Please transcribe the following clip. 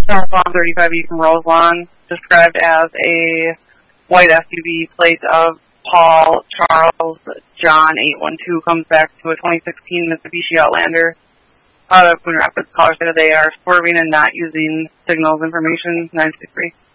Southbound 35E from Roselawn, described as a white SUV plate of Paul Charles John 812, comes back to a 2016 Mitsubishi Outlander out of Coon Rapids. Caller said they are swerving and not using signals information 963.